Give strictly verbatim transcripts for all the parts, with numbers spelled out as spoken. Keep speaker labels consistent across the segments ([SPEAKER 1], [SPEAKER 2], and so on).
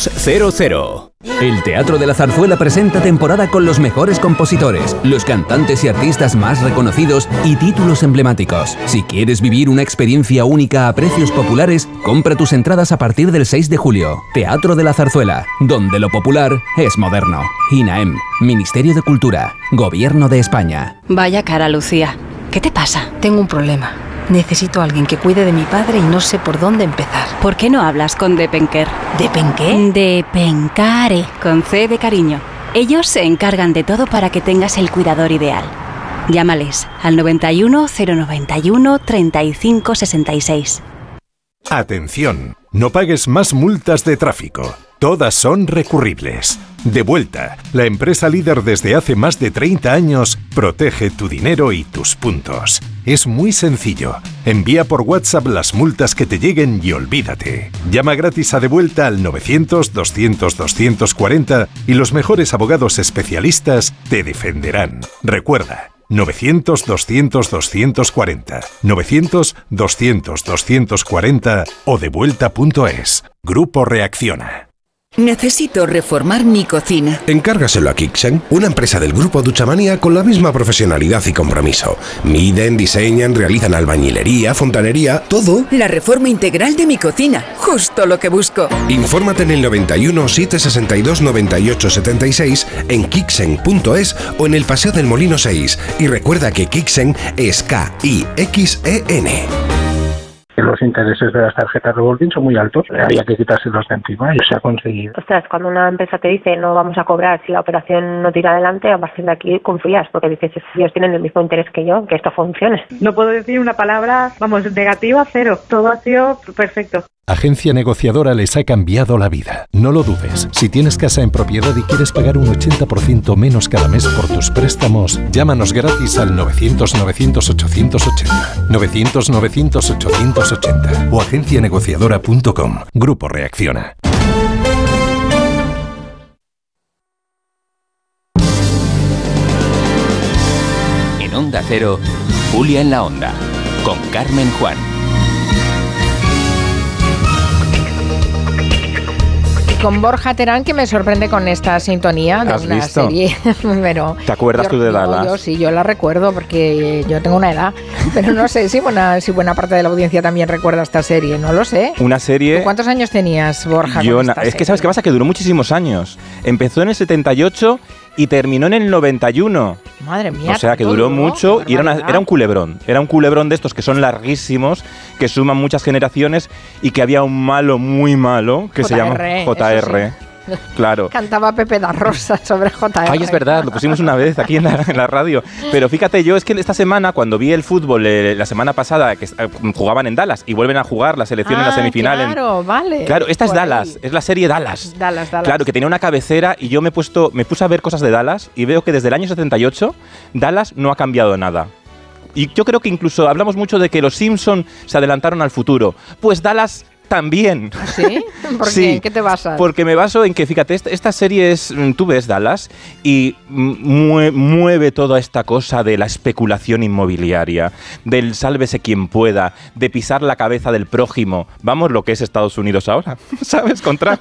[SPEAKER 1] dos cero cero. El Teatro de la Zarzuela presenta temporada con los mejores compositores, los cantantes y artistas más reconocidos y títulos emblemáticos. Si quieres vivir una experiencia única a precios populares, compra tus entradas a partir del seis de julio. Teatro de la Zarzuela, donde lo popular es moderno. INAEM, Ministerio de Cultura, Gobierno de España.
[SPEAKER 2] Vaya cara, Lucía. ¿Qué te pasa?
[SPEAKER 3] Tengo un problema. Necesito a alguien que cuide de mi padre y no sé por dónde empezar.
[SPEAKER 2] ¿Por qué no hablas con Depenker?
[SPEAKER 3] ¿Depenqué?
[SPEAKER 2] Depencare, con C de cariño. Ellos se encargan de todo para que tengas el cuidador ideal. Llámales al noventa y uno, cero noventa y uno, treinta y cinco sesenta y seis.
[SPEAKER 4] Atención, no pagues más multas de tráfico. Todas son recurribles. Devuelta, la empresa líder desde hace más de treinta años, protege tu dinero y tus puntos. Es muy sencillo. Envía por WhatsApp las multas que te lleguen y olvídate. Llama gratis a Devuelta al novecientos, doscientos, doscientos cuarenta y los mejores abogados especialistas te defenderán. Recuerda, novecientos, doscientos, doscientos cuarenta, novecientos, doscientos, doscientos cuarenta o devuelta punto es. Grupo Reacciona.
[SPEAKER 5] Necesito reformar mi cocina.
[SPEAKER 6] Encárgaselo a Kixen, una empresa del grupo Duchamanía con la misma profesionalidad y compromiso. Miden, diseñan, realizan albañilería, fontanería, todo.
[SPEAKER 5] La reforma integral de mi cocina, justo lo que busco.
[SPEAKER 6] Infórmate en el noventa y uno, setecientos sesenta y dos, noventa y ocho setenta y seis, en kixen punto es o en el Paseo del Molino seis. Y recuerda que Kixen es K I X E N.
[SPEAKER 7] Los intereses de las tarjetas revolving son muy altos, había que quitárselos de encima y se ha conseguido.
[SPEAKER 8] Ostras, cuando una empresa te dice no vamos a cobrar si la operación no tira adelante, a partir de aquí confías, porque dices, ellos tienen el mismo interés que yo, que esto funcione.
[SPEAKER 9] No puedo decir una palabra, vamos, negativa, cero. Todo ha sido perfecto.
[SPEAKER 10] Agencia Negociadora les ha cambiado la vida. No lo dudes. Si tienes casa en propiedad y quieres pagar un ochenta por ciento menos cada mes por tus préstamos, llámanos gratis al novecientos, novecientos, ochocientos ochenta. novecientos, novecientos, ochocientos ochenta o agencia negociadora punto com. Grupo Reacciona.
[SPEAKER 1] En Onda Cero, Julia en la Onda, con Carmen Juan.
[SPEAKER 11] Con Borja Terán, que me sorprende con esta sintonía de una
[SPEAKER 12] visto?
[SPEAKER 11] serie. Pero
[SPEAKER 12] ¿te acuerdas
[SPEAKER 11] yo,
[SPEAKER 12] tú de
[SPEAKER 11] yo,
[SPEAKER 12] Dallas?
[SPEAKER 11] Yo sí, yo la recuerdo porque yo tengo una edad, pero no sé si buena, si buena parte de la audiencia también recuerda esta serie, no lo sé.
[SPEAKER 12] Una serie...
[SPEAKER 11] ¿Tú cuántos años tenías, Borja?
[SPEAKER 12] Yo
[SPEAKER 11] con
[SPEAKER 12] na-
[SPEAKER 11] esta
[SPEAKER 12] es
[SPEAKER 11] serie?
[SPEAKER 12] que, ¿sabes qué pasa? Que duró muchísimos años. Empezó en el setenta y ocho y terminó en el noventa y uno.
[SPEAKER 11] Madre mía.
[SPEAKER 12] O sea, que duró mucho y era, una- era un culebrón. Era un culebrón de estos que son larguísimos, que suman muchas generaciones y que había un malo muy malo que se llama J R. Claro.
[SPEAKER 11] Cantaba Pepe da Rosa sobre J R.
[SPEAKER 12] Ay, es verdad, lo pusimos una vez aquí en la, en la radio. Pero fíjate, yo es que esta semana, cuando vi el fútbol, eh, la semana pasada, que eh, jugaban en Dallas y vuelven a jugar la selección
[SPEAKER 11] ah,
[SPEAKER 12] en la semifinal.
[SPEAKER 11] Claro,
[SPEAKER 12] en,
[SPEAKER 11] vale.
[SPEAKER 12] Claro, esta es
[SPEAKER 11] Por
[SPEAKER 12] Dallas,
[SPEAKER 11] ahí.
[SPEAKER 12] es la serie Dallas.
[SPEAKER 11] Dallas, Dallas.
[SPEAKER 12] Claro, que tenía una cabecera y yo me he puesto, me puse a ver cosas de Dallas y veo que desde el año setenta y ocho Dallas no ha cambiado nada. Y yo creo que incluso hablamos mucho de que los Simpson se adelantaron al futuro. Pues Dallas también.
[SPEAKER 11] ¿Sí? ¿Por
[SPEAKER 12] Sí,
[SPEAKER 11] qué? ¿En qué te basas?
[SPEAKER 12] Porque me baso en que, fíjate, esta, esta serie es, tú ves Dallas y mue, mueve toda esta cosa de la especulación inmobiliaria, del sálvese quien pueda, de pisar la cabeza del prójimo. Vamos, lo que es Estados Unidos ahora, ¿sabes? Con Trump.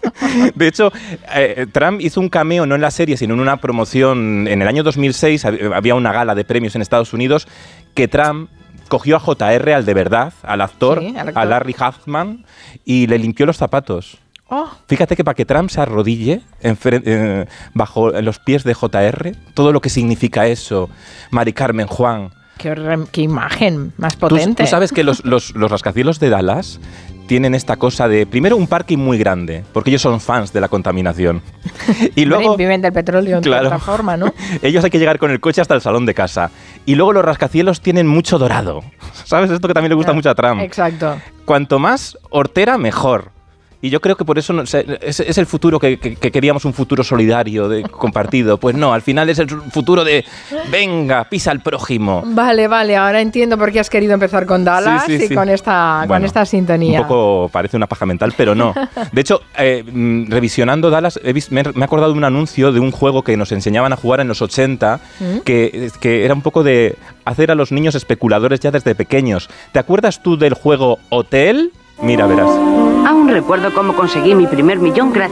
[SPEAKER 12] De hecho, eh, Trump hizo un cameo, no en la serie, sino en una promoción. En el año dos mil seis había una gala de premios en Estados Unidos que Trump cogió a J R, al de verdad, al actor,
[SPEAKER 11] Sí, al actor.
[SPEAKER 12] a Larry Huffman, y le limpió los zapatos.
[SPEAKER 11] Oh.
[SPEAKER 12] Fíjate que para que Trump se arrodille en fre- eh, bajo en los pies de J R, todo lo que significa eso, Mari Carmen Juan.
[SPEAKER 11] Qué, re- qué imagen más
[SPEAKER 12] Tú,
[SPEAKER 11] potente.
[SPEAKER 12] tú sabes que los, los, los rascacielos de Dallas tienen esta cosa de, primero, un parking muy grande, porque ellos son fans de la contaminación. Y luego,
[SPEAKER 11] Hombre, viven del petróleo en
[SPEAKER 12] claro,
[SPEAKER 11] cierta forma, ¿no?
[SPEAKER 12] ellos hay que llegar con el coche hasta el salón de casa. Y luego los rascacielos tienen mucho dorado. ¿Sabes? Esto que también le gusta
[SPEAKER 11] Ya,
[SPEAKER 12] mucho a Trump.
[SPEAKER 11] Exacto.
[SPEAKER 12] Cuanto más hortera, mejor. Y yo creo que por eso no, se, es, es el futuro que, que, que queríamos, un futuro solidario, de, compartido. Pues no, al final es el futuro de, venga, pisa al prójimo.
[SPEAKER 11] Vale, vale, ahora entiendo por qué has querido empezar con Dallas
[SPEAKER 12] Sí, sí,
[SPEAKER 11] y
[SPEAKER 12] sí.
[SPEAKER 11] con esta,
[SPEAKER 12] Bueno,
[SPEAKER 11] con esta sintonía.
[SPEAKER 12] Un poco parece una paja mental, pero no. De hecho, eh, mm, revisionando Dallas, he vis- me, he- me he acordado de un anuncio de un juego que nos enseñaban a jugar en los ochenta,
[SPEAKER 11] ¿Mm?
[SPEAKER 12] que, que era un poco de hacer a los niños especuladores ya desde pequeños. ¿Te acuerdas tú del juego Hotel? Mira, verás.
[SPEAKER 13] Aún recuerdo cómo conseguí mi primer millón gracias